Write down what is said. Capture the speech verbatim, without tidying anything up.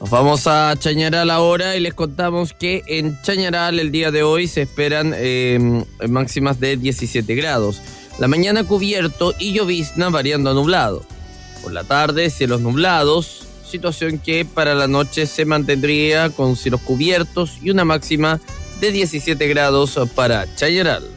Nos vamos a Chañaral ahora y les contamos que en Chañaral el día de hoy se esperan eh, máximas de diecisiete grados. La mañana cubierto y llovizna variando a nublado. Por la tarde cielos nublados, situación que para la noche se mantendría con cielos cubiertos y una máxima de diecisiete grados para Chañaral.